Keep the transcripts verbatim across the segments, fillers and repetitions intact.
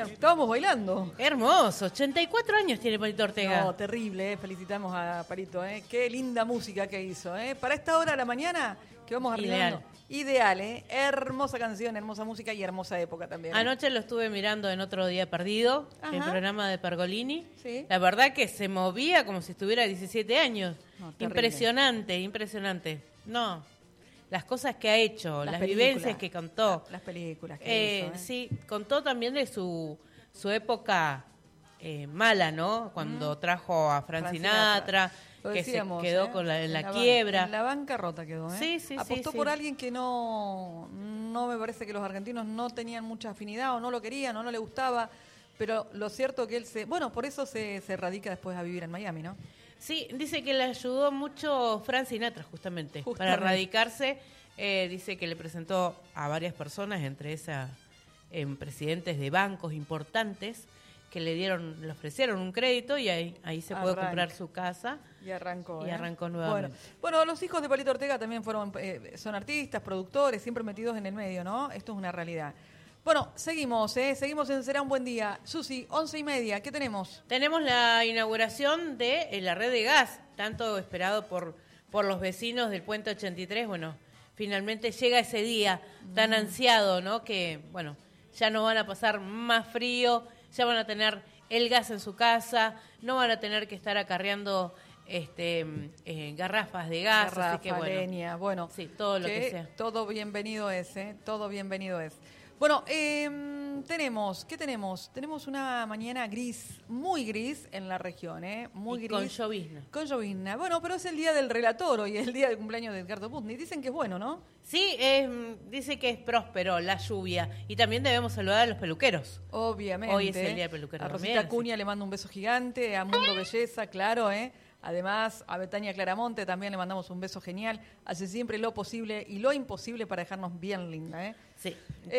señor. Estábamos bailando. Hermoso, ochenta y cuatro años tiene Palito Ortega. No, terrible, eh. Felicitamos a Palito, ¿eh? Qué linda música que hizo, ¿eh? Para esta hora de la mañana, que vamos arribando. Ideal. Ideal, ¿eh? Hermosa canción, hermosa música y hermosa época también. ¿eh? Anoche lo estuve mirando en Otro Día Perdido, Ajá. el programa de Pergolini. Sí. La verdad que se movía como si estuviera diecisiete años. No, terrible. Impresionante, impresionante. No, las cosas que ha hecho, Las las, películas. vivencias que contó. Las películas que Eh, hizo, ¿eh? Sí, contó también de su, su época eh, mala, ¿no? Cuando Mm. trajo a Frank Frank Sinatra, Sinatra. Lo que se decíamos, quedó ¿eh? con la, en la, ban- quiebra. En la bancarrota quedó, ¿eh? Sí, sí, Apostó sí, por sí. alguien que no, no me parece que los argentinos no tenían mucha afinidad o no lo querían o no le gustaba, pero lo cierto que él se... Bueno, por eso se, se radica después a vivir en Miami, ¿no? Sí, dice que le ayudó mucho Frank Sinatra, justamente, Justamente. para radicarse. Eh, dice que le presentó a varias personas, entre esas eh, presidentes de bancos importantes, que le dieron, le ofrecieron un crédito y ahí, ahí se pudo Arranca. comprar su casa. Y arrancó. Y ¿eh? arrancó nuevamente. Bueno, bueno, los hijos de Palito Ortega también fueron, eh, son artistas, productores, siempre metidos en el medio, ¿no? Esto es una realidad. Bueno, seguimos, ¿eh? Seguimos en Será un Buen Día. Susi, once y media, ¿qué tenemos? Tenemos la inauguración de eh, la red de gas, tanto esperado por, por los vecinos del Puente ochenta y tres. Bueno, finalmente llega ese día tan Mm. ansiado, ¿no? Que, bueno, ya no van a pasar más frío, ya van a tener el gas en su casa, no van a tener que estar acarreando este eh, garrafas de gas, Garrafa, así que bueno, leña, bueno, sí, todo lo que sea. Todo bienvenido es, ¿eh? Todo bienvenido es. Bueno, eh, tenemos, ¿qué tenemos? Tenemos una mañana gris, muy gris en la región, ¿eh? Muy Y gris. con llovizna. Con llovizna. Bueno, pero es el día del relator hoy, el día del cumpleaños de Edgardo Putney. Dicen que es bueno, ¿no? Sí, es, dice que es próspero la lluvia y también debemos saludar a los peluqueros. Obviamente. Hoy es el día del peluquero A también, Rosita así Acuña le mando un beso gigante, a Mundo Belleza, claro, ¿eh? Además, a Betania Claramonte también le mandamos un beso genial. Hace siempre lo posible y lo imposible para dejarnos bien linda, ¿eh? Sí.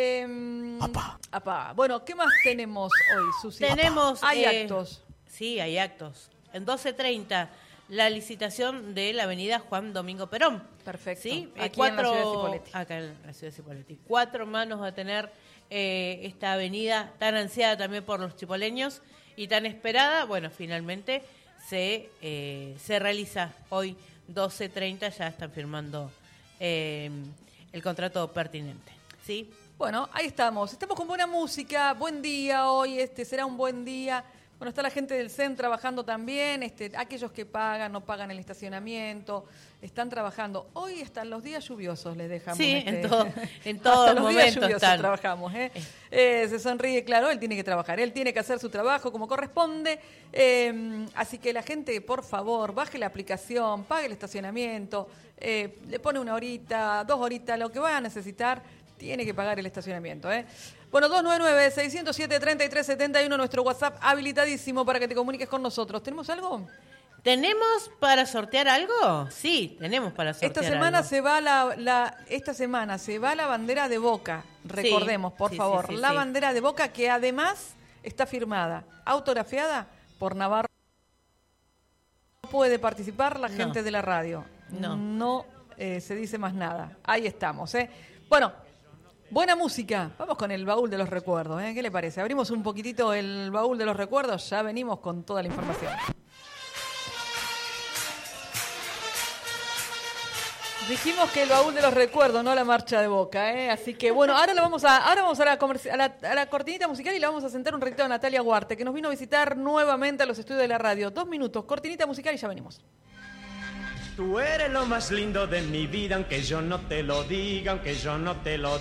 Eh, apá. Apá. Bueno, ¿qué más tenemos hoy, Susi? Tenemos... Apá. Hay eh, actos. Sí, hay actos. En doce treinta, la licitación de la avenida Juan Domingo Perón. Perfecto. Sí, eh, Aquí cuatro, en la ciudad de Cipolletti. Acá en la ciudad de Cipolletti. Cuatro manos va a tener eh, esta avenida tan ansiada también por los chipoleños y tan esperada. Bueno, finalmente se, eh, se realiza hoy, doce treinta, ya están firmando eh, el contrato pertinente. ¿Sí? Bueno, ahí estamos. Estamos con buena música. Buen día hoy. Este será un buen día. Bueno, está la gente del C E N trabajando también. Este, aquellos que pagan, no pagan el estacionamiento, están trabajando. Hoy están los días lluviosos, les dejamos. Sí, este, en, todo, en todos hasta los los días momentos lluviosos están. trabajamos. ¿eh? Eh, se sonríe, claro, él tiene que trabajar, él tiene que hacer su trabajo como corresponde. Eh, así que la gente, por favor, baje la aplicación, pague el estacionamiento, eh, le pone una horita, dos horitas, lo que va a necesitar. Tiene que pagar el estacionamiento, ¿eh? Bueno, dos nueve nueve, seis cero siete, tres tres siete uno, nuestro WhatsApp habilitadísimo para que te comuniques con nosotros. ¿Tenemos algo? ¿Tenemos para sortear algo? Sí, tenemos para sortear Esta semana algo. se va la, la esta semana se va la bandera de Boca. Recordemos, por sí, favor, sí, sí, la sí. bandera de Boca que además está firmada, autografiada por Navarro. No puede participar la No. gente de la radio. No. No eh, se dice más nada. Ahí estamos, ¿eh? Bueno, buena música. Vamos con el baúl de los recuerdos, ¿eh? ¿Qué le parece? Abrimos un poquitito el baúl de los recuerdos. Ya venimos con toda la información. Dijimos que el baúl de los recuerdos, no la marcha de Boca, ¿eh? Así que bueno, ahora lo vamos a, ahora vamos a la, comerci- a, la, a la cortinita musical y la vamos a sentar un ratito a Natalia Huarte, que nos vino a visitar nuevamente a los estudios de la radio. Dos minutos, cortinita musical y ya venimos. Tú eres lo más lindo de mi vida, aunque yo no te lo diga, aunque yo no te lo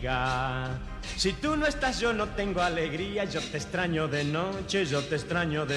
diga. Si tú no estás, yo no tengo alegría, yo te extraño de noche, yo te extraño de